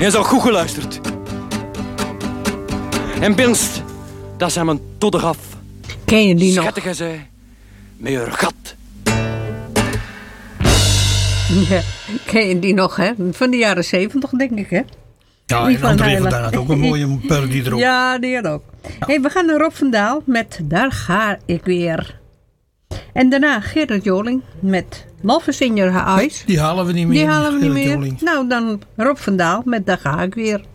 Je zou goed geluisterd. En binst, dat zijn mijn todder af. Ken je die nog? Schattige zij, met je gat. Ja, ken je die nog, hè? Van de jaren 70, denk ik, hè? Ja, Die en van André Heilen. van Duin had ook een mooie melodie erop. Ja, die had ook. Hey, we gaan naar Rob van Daal met Daar ga ik weer. En daarna Gerard Joling met Love in Your Eyes. Die halen we niet meer. Die halen we niet Gerard meer. Joling. Nou, dan Rob van Daal met Daar ga ik weer.